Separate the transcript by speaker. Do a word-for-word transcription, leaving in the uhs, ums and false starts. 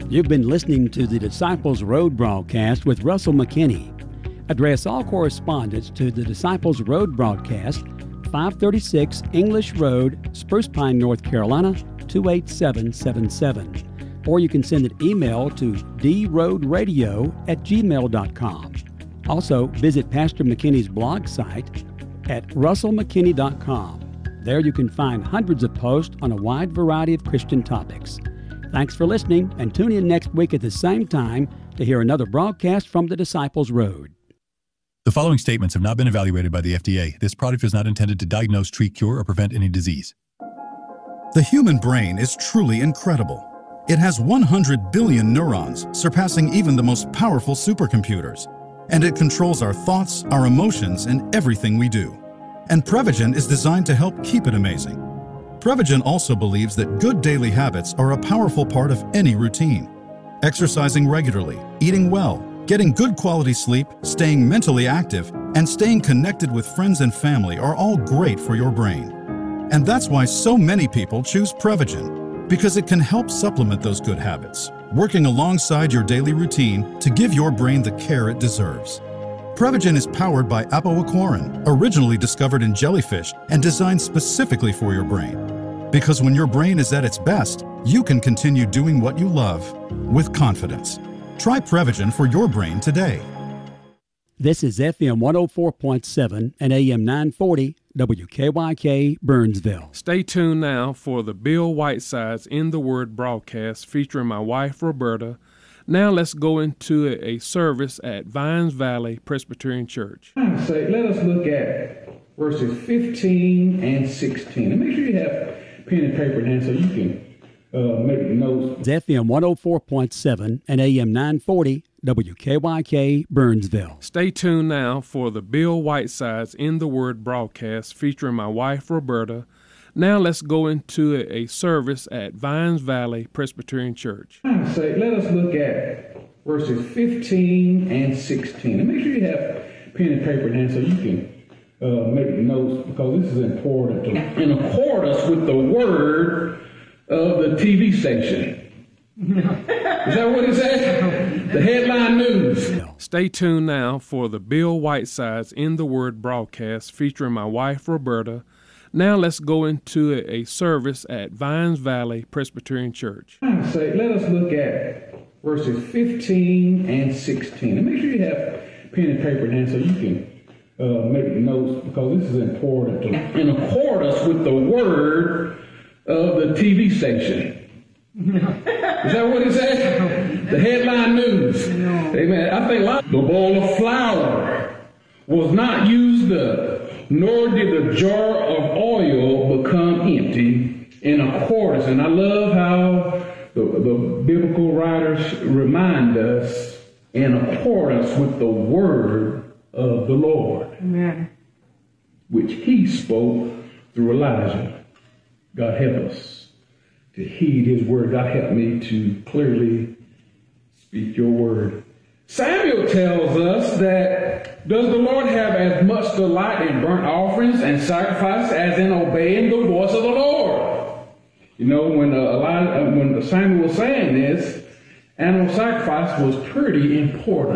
Speaker 1: You've been listening to the Disciples Road broadcast with Russell McKinney. Address all correspondence to the Disciples Road broadcast, five thirty-six English Road, Spruce Pine, North Carolina, two eight seven seven seven. Or you can send an email to d road radio at gmail dot com. Also, visit Pastor McKinney's blog site at russell mckinney dot com. There you can find hundreds of posts on a wide variety of Christian topics. Thanks for listening, and tune in next week at the same time to hear another broadcast from the Disciples Road.
Speaker 2: The following statements have not been evaluated by the F D A. This product is not intended to diagnose, treat, cure, or prevent any disease.
Speaker 3: The human brain is truly incredible. It has one hundred billion neurons, surpassing even the most powerful supercomputers. And it controls our thoughts, our emotions, and everything we do. And Prevagen is designed to help keep it amazing. Prevagen also believes that good daily habits are a powerful part of any routine. Exercising regularly, eating well, getting good quality sleep, staying mentally active, and staying connected with friends and family are all great for your brain. And that's why so many people choose Prevagen, because it can help supplement those good habits, working alongside your daily routine to give your brain the care it deserves. Prevagen is powered by apoaquarin, originally discovered in jellyfish and designed specifically for your brain. Because when your brain is at its best, you can continue doing what you love with confidence. Try Prevagen for your brain today.
Speaker 1: This is F M one oh four point seven and A M nine forty, W K Y K, Burnsville.
Speaker 4: Stay tuned now for the Bill Whitesides in the Word broadcast featuring my wife, Roberta. Now let's go into a, a service at Vines Valley Presbyterian Church.
Speaker 5: Say, let us look at verses fifteen and sixteen. And make sure you have pen and paper in hand so you can uh, make notes.
Speaker 1: It's F M one oh four point seven and A M nine forty, W K Y K, Burnsville.
Speaker 4: Stay tuned now for the Bill Whitesides in the Word broadcast featuring my wife, Roberta. Now let's go into a, a service at Vines Valley Presbyterian Church.
Speaker 5: Say, let us look at verses fifteen and sixteen. And make sure you have pen and paper in hand so you can uh, make notes, because this is important. To, in accordance with the word of the T V station. Is that what it says? The headline news.
Speaker 4: Stay tuned now for the Bill Whitesides in the Word broadcast featuring my wife, Roberta. Now let's go into a, a service at Vines Valley Presbyterian Church.
Speaker 5: Say, let us look at verses fifteen and sixteen. And make sure you have pen and paper in hand so you can uh, make notes, because this is important. To, in accordance with the word of the T V station. Is that what it says? The headline news. Amen. I think a lot. The bowl of flour was not used up, nor did the jar of oil become empty in accordance. And I love how the, the biblical writers remind us, in accordance with the word of the Lord. Amen. Which he spoke through Elijah. God help us to heed his word. God help me to clearly speak your word. Samuel tells us that, does the Lord have as much delight in burnt offerings and sacrifices as in obeying the voice of the Lord? You know, when uh, Elijah, uh, when Samuel was saying this, animal sacrifice was pretty important.